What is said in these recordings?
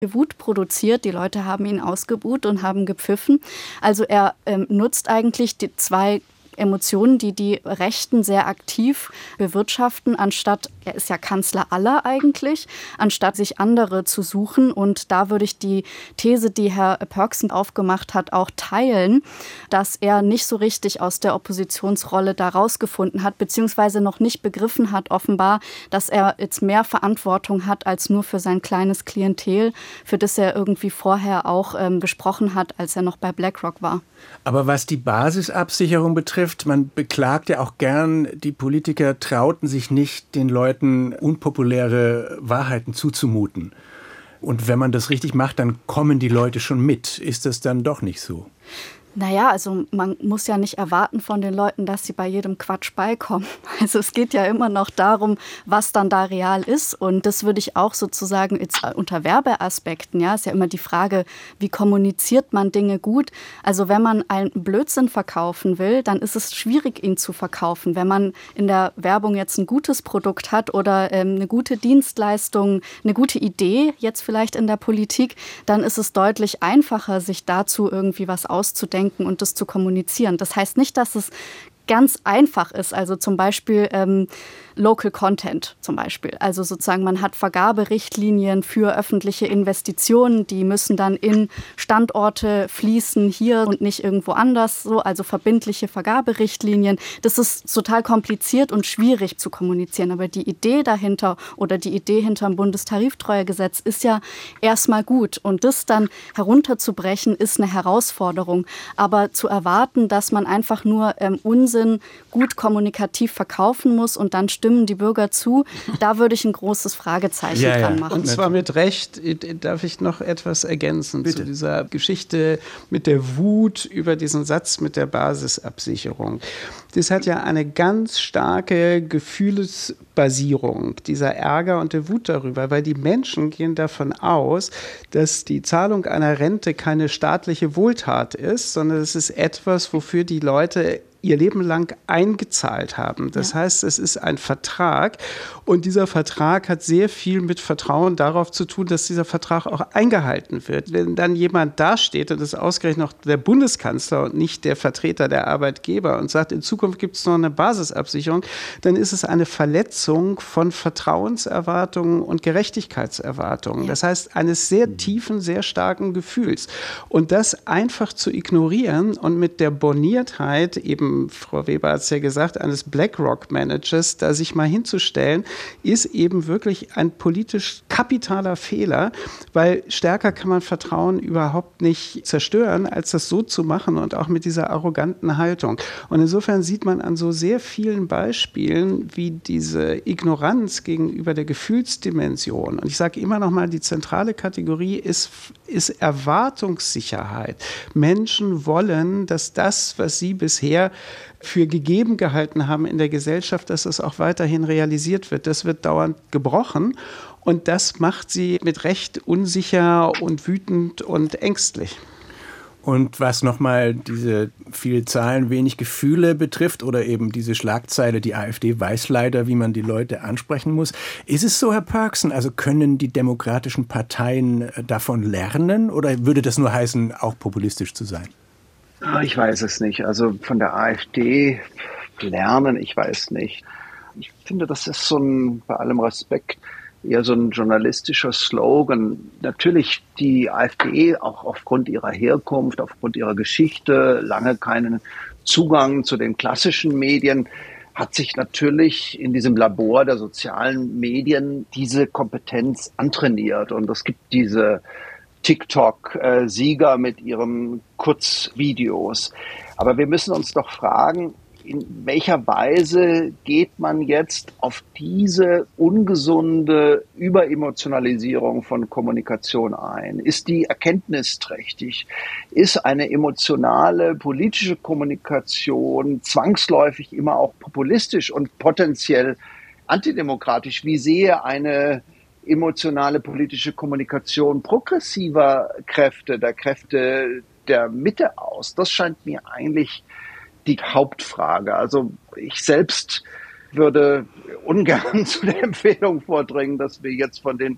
Wut produziert. Die Leute haben ihn ausgebuht und haben gepfiffen. Also er nutzt eigentlich die zwei Emotionen, die die Rechten sehr aktiv bewirtschaften, anstatt, er ist ja Kanzler aller eigentlich, anstatt sich andere zu suchen. Und da würde ich die These, die Herr Pörksen aufgemacht hat, auch teilen, dass er nicht so richtig aus der Oppositionsrolle da rausgefunden hat, beziehungsweise noch nicht begriffen hat, offenbar, dass er jetzt mehr Verantwortung hat als nur für sein kleines Klientel, für das er irgendwie vorher auch gesprochen hat, als er noch bei BlackRock war. Aber was die Basisabsicherung betrifft, man beklagt ja auch gern, die Politiker trauten sich nicht, den Leuten unpopuläre Wahrheiten zuzumuten. Und wenn man das richtig macht, dann kommen die Leute schon mit. Ist das dann doch nicht so? Naja, also man muss ja nicht erwarten von den Leuten, dass sie bei jedem Quatsch beikommen. Also es geht ja immer noch darum, was dann da real ist. Und das würde ich auch sozusagen jetzt unter Werbeaspekten, ja, ist ja immer die Frage, wie kommuniziert man Dinge gut? Also wenn man einen Blödsinn verkaufen will, dann ist es schwierig, ihn zu verkaufen. Wenn man in der Werbung jetzt ein gutes Produkt hat oder eine gute Dienstleistung, eine gute Idee, jetzt vielleicht in der Politik, dann ist es deutlich einfacher, sich dazu irgendwie was auszudenken und das zu kommunizieren. Das heißt nicht, dass es ganz einfach ist, also zum Beispiel Local Content zum Beispiel. Also sozusagen man hat Vergaberichtlinien für öffentliche Investitionen, die müssen dann in Standorte fließen, hier und nicht irgendwo anders, so, also verbindliche Vergaberichtlinien. Das ist total kompliziert und schwierig zu kommunizieren, aber die Idee dahinter oder die Idee hinter dem Bundestariftreuegesetz ist ja erstmal gut und das dann herunterzubrechen ist eine Herausforderung, aber zu erwarten, dass man einfach nur Unsinn gut kommunikativ verkaufen muss und dann stimmen die Bürger zu, da würde ich ein großes Fragezeichen dran machen. Und zwar mit Recht. Darf ich noch etwas ergänzen zu dieser Geschichte mit der Wut über diesen Satz mit der Basisabsicherung. Das hat ja eine ganz starke Gefühlsbasierung, dieser Ärger und der Wut darüber, weil die Menschen gehen davon aus, dass die Zahlung einer Rente keine staatliche Wohltat ist, sondern es ist etwas, wofür die Leute ihr Leben lang eingezahlt haben. Das heißt, es ist ein Vertrag und dieser Vertrag hat sehr viel mit Vertrauen darauf zu tun, dass dieser Vertrag auch eingehalten wird. Wenn dann jemand dasteht, und das ist ausgerechnet noch der Bundeskanzler und nicht der Vertreter der Arbeitgeber und sagt, in Zukunft gibt es noch eine Basisabsicherung, dann ist es eine Verletzung von Vertrauenserwartungen und Gerechtigkeitserwartungen. Das heißt, eines sehr tiefen, sehr starken Gefühls. Und das einfach zu ignorieren und mit der Borniertheit eben, Frau Weber hat es ja gesagt, eines BlackRock-Managers, da sich mal hinzustellen, ist eben wirklich ein politisch kapitaler Fehler, weil stärker kann man Vertrauen überhaupt nicht zerstören, als das so zu machen und auch mit dieser arroganten Haltung. Und insofern sieht man an so sehr vielen Beispielen, wie diese Ignoranz gegenüber der Gefühlsdimension, und ich sage immer noch mal, die zentrale Kategorie ist Erwartungssicherheit. Menschen wollen, dass das, was sie bisher für gegeben gehalten haben in der Gesellschaft, dass es auch weiterhin realisiert wird. Das wird dauernd gebrochen und das macht sie mit Recht unsicher und wütend und ängstlich. Und was nochmal diese viele Zahlen, wenig Gefühle betrifft oder eben diese Schlagzeile, die AfD weiß leider, wie man die Leute ansprechen muss. Ist es so, Herr Pörksen, also können die demokratischen Parteien davon lernen oder würde das nur heißen, auch populistisch zu sein? Ich weiß es nicht. Also von der AfD lernen, ich weiß nicht. Ich finde, das ist bei allem Respekt, eher so ein journalistischer Slogan. Natürlich die AfD, auch aufgrund ihrer Herkunft, aufgrund ihrer Geschichte, lange keinen Zugang zu den klassischen Medien, hat sich natürlich in diesem Labor der sozialen Medien diese Kompetenz antrainiert. Und es gibt diese TikTok-Sieger mit ihren Kurzvideos. Aber wir müssen uns doch fragen, in welcher Weise geht man jetzt auf diese ungesunde Überemotionalisierung von Kommunikation ein? Ist die erkenntnisträchtig? Ist eine emotionale politische Kommunikation zwangsläufig immer auch populistisch und potenziell antidemokratisch? Wie sehe eine emotionale politische Kommunikation progressiver Kräfte, der Kräfte der Mitte aus? Das scheint mir eigentlich die Hauptfrage. Also ich selbst würde ungern zu der Empfehlung vordringen, dass wir jetzt von den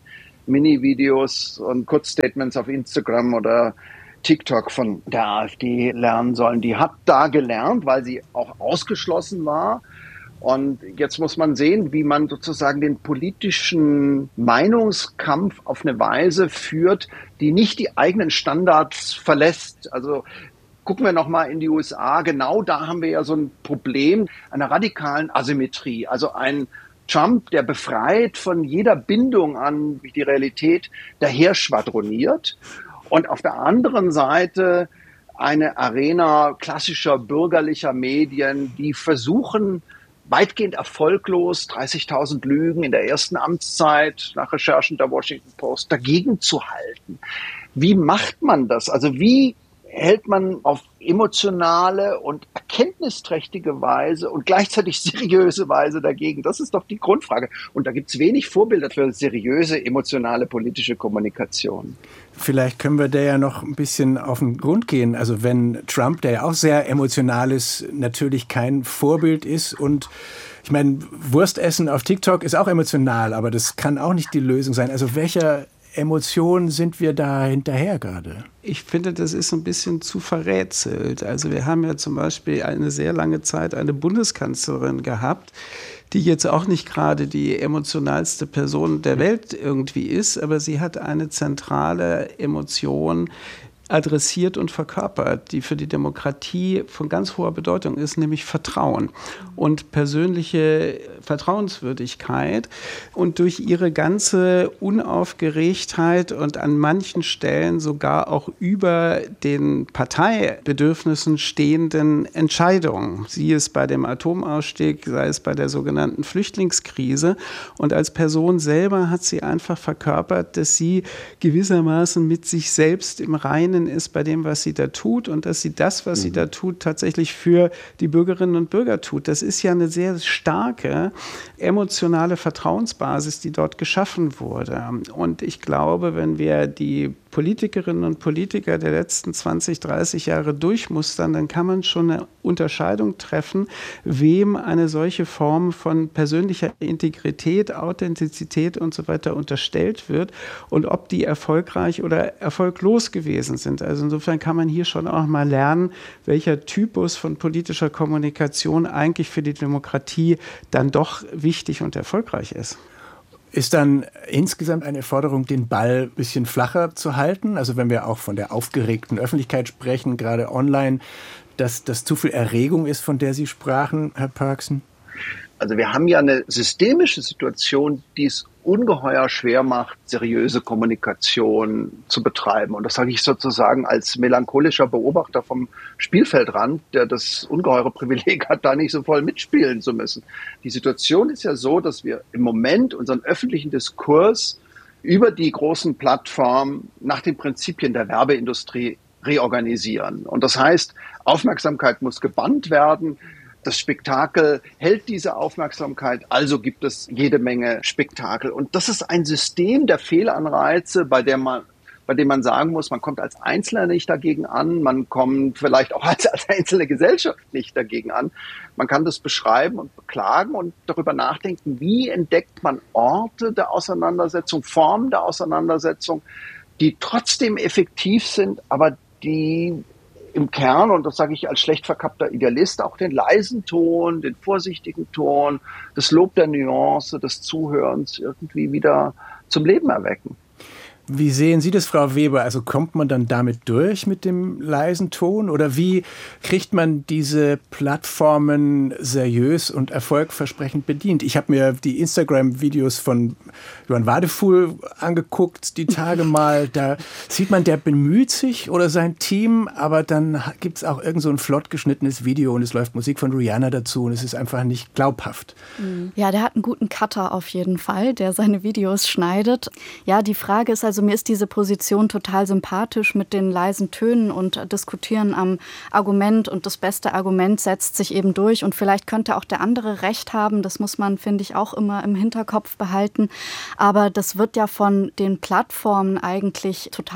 Mini-Videos und Kurzstatements auf Instagram oder TikTok von der AfD lernen sollen. Die hat da gelernt, weil sie auch ausgeschlossen war. Und jetzt muss man sehen, wie man sozusagen den politischen Meinungskampf auf eine Weise führt, die nicht die eigenen Standards verlässt. Also gucken wir nochmal in die USA. Genau da haben wir ja so ein Problem einer radikalen Asymmetrie. Also ein Trump, der befreit von jeder Bindung an die Realität daher schwadroniert. Und auf der anderen Seite eine Arena klassischer bürgerlicher Medien, die versuchen, weitgehend erfolglos 30.000 Lügen in der ersten Amtszeit nach Recherchen der Washington Post dagegen zu halten. Wie macht man das? Also wie hält man auf emotionale und erkenntnisträchtige Weise und gleichzeitig seriöse Weise dagegen? Das ist doch die Grundfrage. Und da gibt es wenig Vorbilder für seriöse, emotionale politische Kommunikation. Vielleicht können wir da ja noch ein bisschen auf den Grund gehen. Also wenn Trump, der ja auch sehr emotional ist, natürlich kein Vorbild ist und ich meine, Wurstessen auf TikTok ist auch emotional, aber das kann auch nicht die Lösung sein. Also welcher Emotionen sind wir da hinterher gerade? Ich finde, das ist ein bisschen zu verrätselt. Also wir haben ja zum Beispiel eine sehr lange Zeit eine Bundeskanzlerin gehabt, die jetzt auch nicht gerade die emotionalste Person der Welt irgendwie ist, aber sie hat eine zentrale Emotion adressiert und verkörpert, die für die Demokratie von ganz hoher Bedeutung ist, nämlich Vertrauen und persönliche Vertrauenswürdigkeit. Und durch ihre ganze Unaufgeregtheit und an manchen Stellen sogar auch über den Parteibedürfnissen stehenden Entscheidungen, sei es bei dem Atomausstieg, sei es bei der sogenannten Flüchtlingskrise. Und als Person selber hat sie einfach verkörpert, dass sie gewissermaßen mit sich selbst im Reinen ist bei dem, was sie da tut und dass sie das, was sie da tut, tatsächlich für die Bürgerinnen und Bürger tut. Das ist ja eine sehr starke emotionale Vertrauensbasis, die dort geschaffen wurde. Und ich glaube, wenn wir die Politikerinnen und Politiker der letzten 20, 30 Jahre durchmustern, dann kann man schon eine Unterscheidung treffen, wem eine solche Form von persönlicher Integrität, Authentizität und so weiter unterstellt wird und ob die erfolgreich oder erfolglos gewesen sind. Also insofern kann man hier schon auch mal lernen, welcher Typus von politischer Kommunikation eigentlich für die Demokratie dann doch wichtig und erfolgreich ist. Ist dann insgesamt eine Forderung, den Ball ein bisschen flacher zu halten? Also wenn wir auch von der aufgeregten Öffentlichkeit sprechen, gerade online, dass das zu viel Erregung ist, von der Sie sprachen, Herr Pörksen? Also wir haben ja eine systemische Situation, die es ungeheuer schwer macht, seriöse Kommunikation zu betreiben. Und das sage ich sozusagen als melancholischer Beobachter vom Spielfeldrand, der das ungeheure Privileg hat, da nicht so voll mitspielen zu müssen. Die Situation ist ja so, dass wir im Moment unseren öffentlichen Diskurs über die großen Plattformen nach den Prinzipien der Werbeindustrie reorganisieren. Und das heißt, Aufmerksamkeit muss gebannt werden. Das Spektakel hält diese Aufmerksamkeit, also gibt es jede Menge Spektakel. Und das ist ein System der Fehlanreize, bei dem man sagen muss, man kommt als Einzelner nicht dagegen an, man kommt vielleicht auch als einzelne Gesellschaft nicht dagegen an. Man kann das beschreiben und beklagen und darüber nachdenken, wie entdeckt man Orte der Auseinandersetzung, Formen der Auseinandersetzung, die trotzdem effektiv sind, aber die im Kern, und das sage ich als schlecht verkappter Idealist, auch den leisen Ton, den vorsichtigen Ton, das Lob der Nuance, des Zuhörens irgendwie wieder zum Leben erwecken. Wie sehen Sie das, Frau Weber? Also kommt man dann damit durch mit dem leisen Ton? Oder wie kriegt man diese Plattformen seriös und erfolgversprechend bedient? Ich habe mir die Instagram-Videos von Johann Wadefuhl angeguckt, die Tage mal. Da sieht man, der bemüht sich oder sein Team, aber dann gibt es auch irgend so ein flott geschnittenes Video und es läuft Musik von Rihanna dazu und es ist einfach nicht glaubhaft. Ja, der hat einen guten Cutter auf jeden Fall, der seine Videos schneidet. Ja, die Frage ist also, mir ist diese Position total sympathisch mit den leisen Tönen und Diskutieren am Argument und das beste Argument setzt sich eben durch und vielleicht könnte auch der andere recht haben, das muss man, finde ich, auch immer im Hinterkopf behalten, aber das wird ja von den Plattformen eigentlich total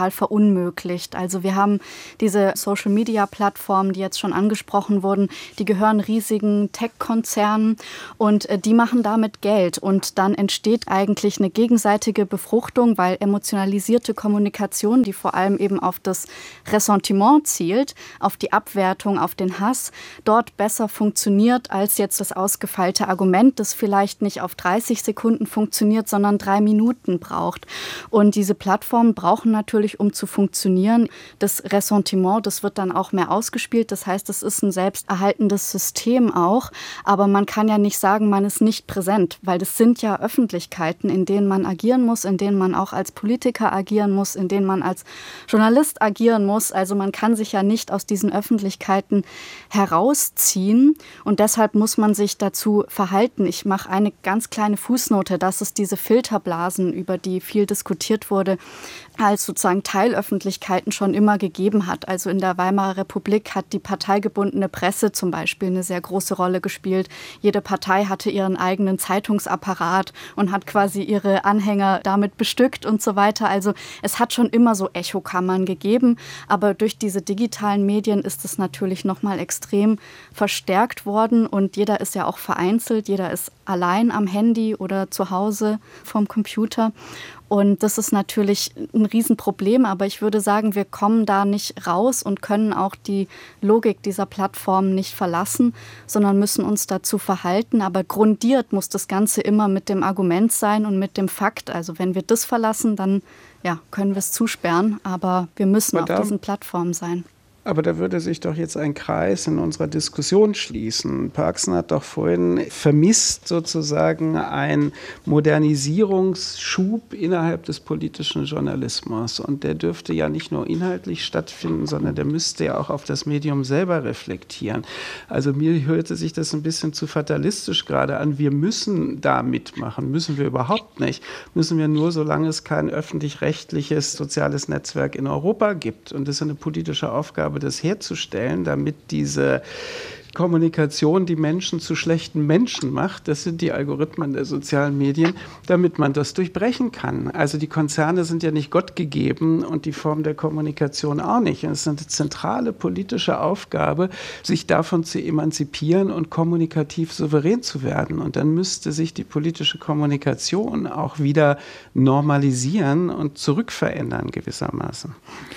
total verunmöglicht. Also wir haben diese Social-Media-Plattformen, die jetzt schon angesprochen wurden, die gehören riesigen Tech-Konzernen und die machen damit Geld. Und dann entsteht eigentlich eine gegenseitige Befruchtung, weil emotionalisierte Kommunikation, die vor allem eben auf das Ressentiment zielt, auf die Abwertung, auf den Hass, dort besser funktioniert als jetzt das ausgefeilte Argument, das vielleicht nicht auf 30 Sekunden funktioniert, sondern 3 Minuten braucht. Und diese Plattformen brauchen natürlich, um zu funktionieren, das Ressentiment, das wird dann auch mehr ausgespielt. Das heißt, es ist ein selbsterhaltendes System auch. Aber man kann ja nicht sagen, man ist nicht präsent, weil das sind ja Öffentlichkeiten, in denen man agieren muss, in denen man auch als Politiker agieren muss, in denen man als Journalist agieren muss. Also man kann sich ja nicht aus diesen Öffentlichkeiten herausziehen. Und deshalb muss man sich dazu verhalten. Ich mache eine ganz kleine Fußnote, dass es diese Filterblasen, über die viel diskutiert wurde, als sozusagen Teilöffentlichkeiten schon immer gegeben hat. Also in der Weimarer Republik hat die parteigebundene Presse zum Beispiel eine sehr große Rolle gespielt. Jede Partei hatte ihren eigenen Zeitungsapparat und hat quasi ihre Anhänger damit bestückt und so weiter. Also es hat schon immer so Echokammern gegeben, aber durch diese digitalen Medien ist es natürlich nochmal extrem verstärkt worden und jeder ist ja auch vereinzelt, jeder ist allein am Handy oder zu Hause vom Computer. Und das ist natürlich ein Riesenproblem, aber ich würde sagen, wir kommen da nicht raus und können auch die Logik dieser Plattformen nicht verlassen, sondern müssen uns dazu verhalten. Aber grundiert muss das Ganze immer mit dem Argument sein und mit dem Fakt. Also wenn wir das verlassen, dann können wir es zusperren, aber wir müssen auf diesen Plattformen sein. Aber da würde sich doch jetzt ein Kreis in unserer Diskussion schließen. Pörksen hat doch vorhin vermisst sozusagen einen Modernisierungsschub innerhalb des politischen Journalismus. Und der dürfte ja nicht nur inhaltlich stattfinden, sondern der müsste ja auch auf das Medium selber reflektieren. Also mir hörte sich das ein bisschen zu fatalistisch gerade an. Wir müssen da mitmachen. Müssen wir überhaupt nicht. Müssen wir nur, solange es kein öffentlich-rechtliches soziales Netzwerk in Europa gibt. Und das ist eine politische Aufgabe, das herzustellen, damit diese Kommunikation die Menschen zu schlechten Menschen macht. Das sind die Algorithmen der sozialen Medien, damit man das durchbrechen kann. Also die Konzerne sind ja nicht Gott gegeben und die Form der Kommunikation auch nicht. Und es ist eine zentrale politische Aufgabe, sich davon zu emanzipieren und kommunikativ souverän zu werden. Und dann müsste sich die politische Kommunikation auch wieder normalisieren und zurückverändern gewissermaßen.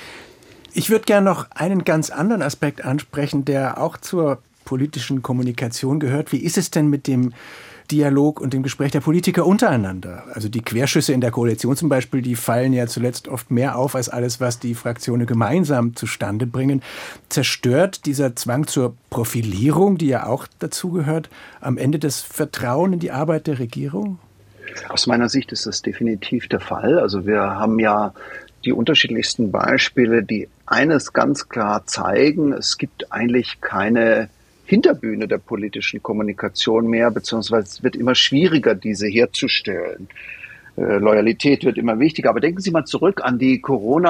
Ich würde gerne noch einen ganz anderen Aspekt ansprechen, der auch zur politischen Kommunikation gehört. Wie ist es denn mit dem Dialog und dem Gespräch der Politiker untereinander? Also die Querschüsse in der Koalition zum Beispiel, die fallen ja zuletzt oft mehr auf als alles, was die Fraktionen gemeinsam zustande bringen. Zerstört dieser Zwang zur Profilierung, die ja auch dazugehört, am Ende das Vertrauen in die Arbeit der Regierung? Aus meiner Sicht ist das definitiv der Fall. Also wir haben ja die unterschiedlichsten Beispiele, die eines ganz klar zeigen: Es gibt eigentlich keine Hinterbühne der politischen Kommunikation mehr, beziehungsweise es wird immer schwieriger, diese herzustellen. Loyalität wird immer wichtiger. Aber denken Sie mal zurück an die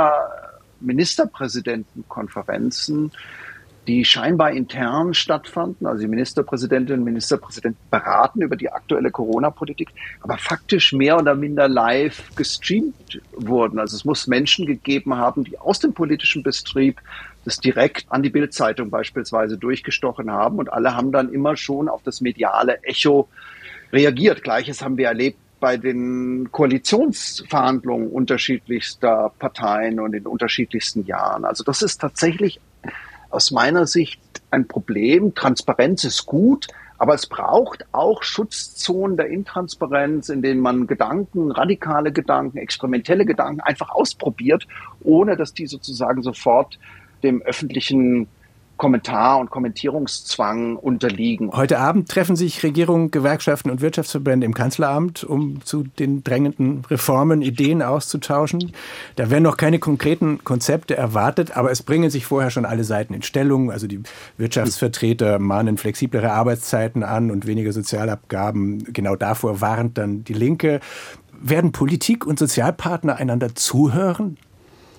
Corona-Ministerpräsidentenkonferenzen, die scheinbar intern stattfanden. Also die Ministerpräsidentinnen und Ministerpräsidenten beraten über die aktuelle Corona-Politik, aber faktisch mehr oder minder live gestreamt wurden. Also es muss Menschen gegeben haben, die aus dem politischen Betrieb das direkt an die Bild-Zeitung beispielsweise durchgestochen haben. Und alle haben dann immer schon auf das mediale Echo reagiert. Gleiches haben wir erlebt bei den Koalitionsverhandlungen unterschiedlichster Parteien und in unterschiedlichsten Jahren. Also das ist tatsächlich aus meiner Sicht ein Problem. Transparenz ist gut, aber es braucht auch Schutzzonen der Intransparenz, in denen man Gedanken, radikale Gedanken, experimentelle Gedanken einfach ausprobiert, ohne dass die sozusagen sofort dem öffentlichen Kommentar- und Kommentierungszwang unterliegen. Heute Abend treffen sich Regierung, Gewerkschaften und Wirtschaftsverbände im Kanzleramt, um zu den drängenden Reformen Ideen auszutauschen. Da werden noch keine konkreten Konzepte erwartet, aber es bringen sich vorher schon alle Seiten in Stellung. Also die Wirtschaftsvertreter mahnen flexiblere Arbeitszeiten an und weniger Sozialabgaben. Genau davor warnt dann die Linke. Werden Politik und Sozialpartner einander zuhören?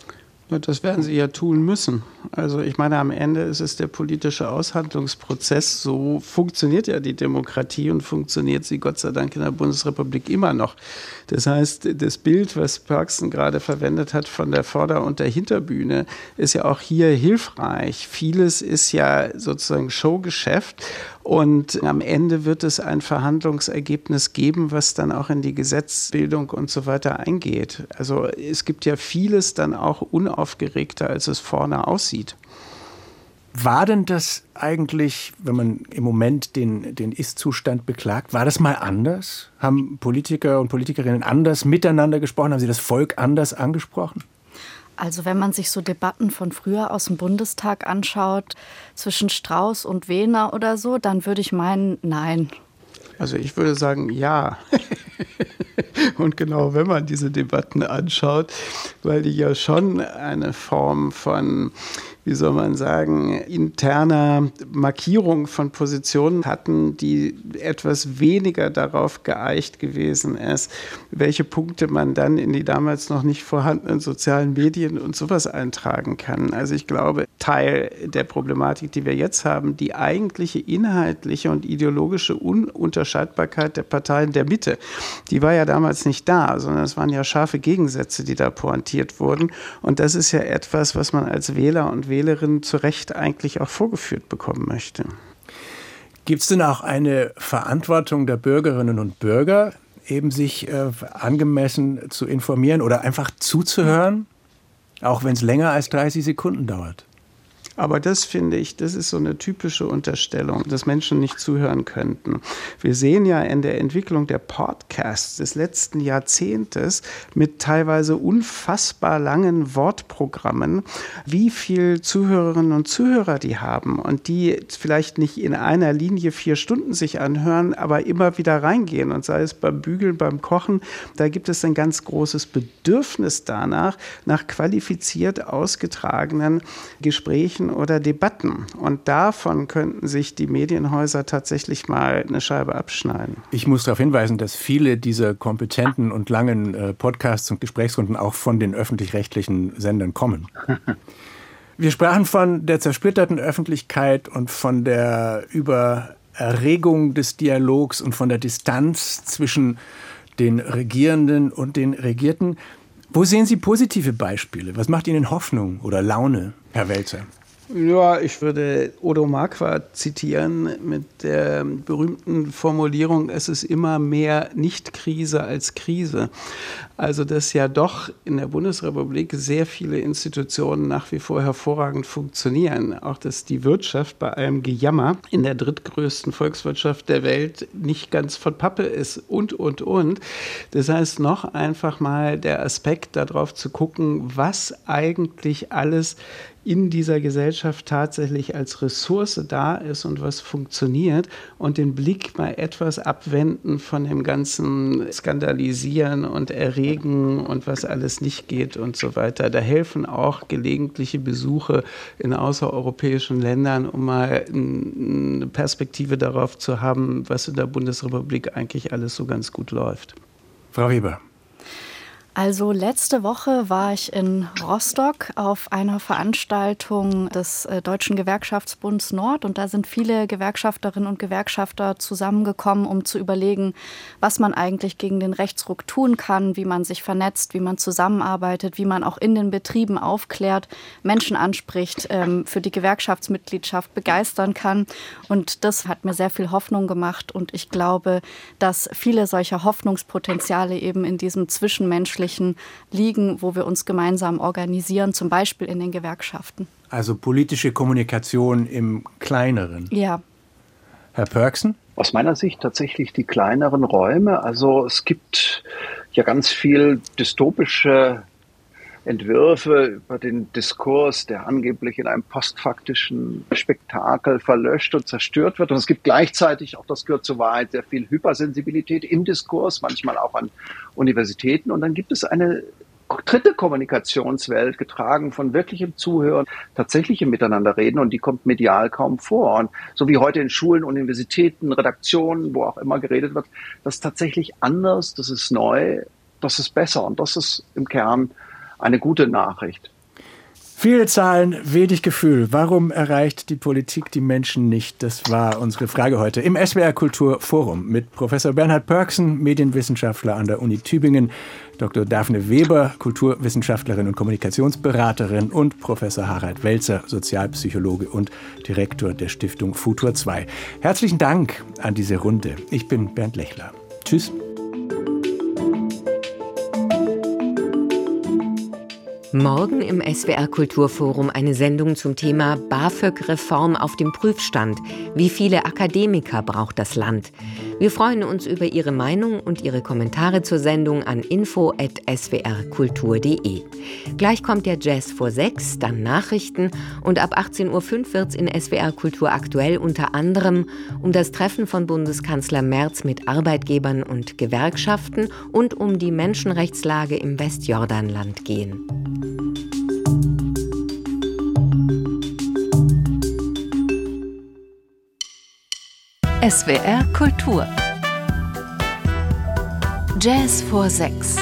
Das werden sie ja tun müssen. Also ich meine, am Ende ist es der politische Aushandlungsprozess. So funktioniert ja die Demokratie und funktioniert sie Gott sei Dank in der Bundesrepublik immer noch. Das heißt, das Bild, was Pörksen gerade verwendet hat von der Vorder- und der Hinterbühne, ist ja auch hier hilfreich. Vieles ist ja sozusagen Showgeschäft und am Ende wird es ein Verhandlungsergebnis geben, was dann auch in die Gesetzbildung und so weiter eingeht. Also es gibt ja vieles dann auch unaufgeregter, als es vorne aussieht. War denn das eigentlich, wenn man im Moment den Ist-Zustand beklagt, war das mal anders? Haben Politiker und Politikerinnen anders miteinander gesprochen? Haben sie das Volk anders angesprochen? Also wenn man sich so Debatten von früher aus dem Bundestag anschaut, zwischen Strauß und Wehner oder so, dann würde ich meinen, nein. Also ich würde sagen, ja. Und genau, wenn man diese Debatten anschaut, weil die ja schon eine Form von, wie soll man sagen, interner Markierung von Positionen hatten, die etwas weniger darauf geeicht gewesen ist, welche Punkte man dann in die damals noch nicht vorhandenen sozialen Medien und sowas eintragen kann. Also ich glaube, Teil der Problematik, die wir jetzt haben, die eigentliche inhaltliche und ideologische Ununterscheidbarkeit der Parteien der Mitte, die war ja damals nicht da, sondern es waren ja scharfe Gegensätze, die da pointiert wurden. Und das ist ja etwas, was man als Wähler und Wählerin zu Recht eigentlich auch vorgeführt bekommen möchte. Gibt es denn auch eine Verantwortung der Bürgerinnen und Bürger, eben sich angemessen zu informieren oder einfach zuzuhören, auch wenn es länger als 30 Sekunden dauert? Aber das finde ich, das ist so eine typische Unterstellung, dass Menschen nicht zuhören könnten. Wir sehen ja in der Entwicklung der Podcasts des letzten Jahrzehntes mit teilweise unfassbar langen Wortprogrammen, wie viel Zuhörerinnen und Zuhörer die haben und die vielleicht nicht in einer Linie 4 Stunden sich anhören, aber immer wieder reingehen und sei es beim Bügeln, beim Kochen, da gibt es ein ganz großes Bedürfnis danach, nach qualifiziert ausgetragenen Gesprächen oder Debatten. Und davon könnten sich die Medienhäuser tatsächlich mal eine Scheibe abschneiden. Ich muss darauf hinweisen, dass viele dieser kompetenten und langen Podcasts und Gesprächsrunden auch von den öffentlich-rechtlichen Sendern kommen. Wir sprachen von der zersplitterten Öffentlichkeit und von der Übererregung des Dialogs und von der Distanz zwischen den Regierenden und den Regierten. Wo sehen Sie positive Beispiele? Was macht Ihnen Hoffnung oder Laune, Herr Welzer? Ja, ich würde Odo Marquardt zitieren mit der berühmten Formulierung, es ist immer mehr Nicht-Krise als Krise. Also, dass ja doch in der Bundesrepublik sehr viele Institutionen nach wie vor hervorragend funktionieren. Auch, dass die Wirtschaft bei allem Gejammer in der drittgrößten Volkswirtschaft der Welt nicht ganz von Pappe ist und. Das heißt, noch einfach mal der Aspekt darauf zu gucken, was eigentlich alles in dieser Gesellschaft tatsächlich als Ressource da ist und was funktioniert und den Blick mal etwas abwenden von dem ganzen Skandalisieren und Erregen und was alles nicht geht und so weiter. Da helfen auch gelegentliche Besuche in außereuropäischen Ländern, um mal eine Perspektive darauf zu haben, was in der Bundesrepublik eigentlich alles so ganz gut läuft. Frau Weber. Also letzte Woche war ich in Rostock auf einer Veranstaltung des Deutschen Gewerkschaftsbunds Nord und da sind viele Gewerkschafterinnen und Gewerkschafter zusammengekommen, um zu überlegen, was man eigentlich gegen den Rechtsruck tun kann, wie man sich vernetzt, wie man zusammenarbeitet, wie man auch in den Betrieben aufklärt, Menschen anspricht, für die Gewerkschaftsmitgliedschaft begeistern kann. Und das hat mir sehr viel Hoffnung gemacht und ich glaube, dass viele solcher Hoffnungspotenziale eben in diesem Zwischenmenschlichen liegen, wo wir uns gemeinsam organisieren, zum Beispiel in den Gewerkschaften. Also politische Kommunikation im Kleineren. Ja. Herr Pörksen? Aus meiner Sicht tatsächlich die kleineren Räume. Also es gibt ja ganz viel dystopische Entwürfe über den Diskurs, der angeblich in einem postfaktischen Spektakel verlöscht und zerstört wird. Und es gibt gleichzeitig, auch das gehört zur Wahrheit, sehr viel Hypersensibilität im Diskurs, manchmal auch an Universitäten. Und dann gibt es eine dritte Kommunikationswelt, getragen von wirklichem Zuhören, tatsächlichem Miteinanderreden, und die kommt medial kaum vor. Und so wie heute in Schulen, Universitäten, Redaktionen, wo auch immer geredet wird, das ist tatsächlich anders, das ist neu, das ist besser und das ist im Kern eine gute Nachricht. Viele Zahlen, wenig Gefühl. Warum erreicht die Politik die Menschen nicht? Das war unsere Frage heute im SWR Kulturforum mit Professor Bernhard Pörksen, Medienwissenschaftler an der Uni Tübingen, Dr. Daphne Weber, Kulturwissenschaftlerin und Kommunikationsberaterin und Professor Harald Welzer, Sozialpsychologe und Direktor der Stiftung Futur 2. Herzlichen Dank an diese Runde. Ich bin Bernd Lechler. Tschüss. Morgen im SWR Kulturforum eine Sendung zum Thema BAföG-Reform auf dem Prüfstand. Wie viele Akademiker braucht das Land? Wir freuen uns über Ihre Meinung und Ihre Kommentare zur Sendung an info@swrkultur.de. Gleich kommt der Jazz vor 6, dann Nachrichten und ab 18:05 Uhr wird's in SWR Kultur aktuell unter anderem um das Treffen von Bundeskanzler Merz mit Arbeitgebern und Gewerkschaften und um die Menschenrechtslage im Westjordanland gehen. SWR Kultur Jazz vor 6.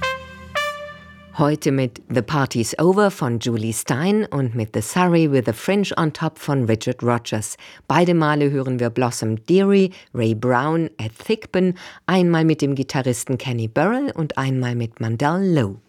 Heute mit The Party's Over von Julie Stein und mit The Surrey with a Fringe on Top von Richard Rodgers. Beide Male hören wir Blossom Dearie, Ray Brown, Ed Thigpen, einmal mit dem Gitarristen Kenny Burrell und einmal mit Mandel Lowe.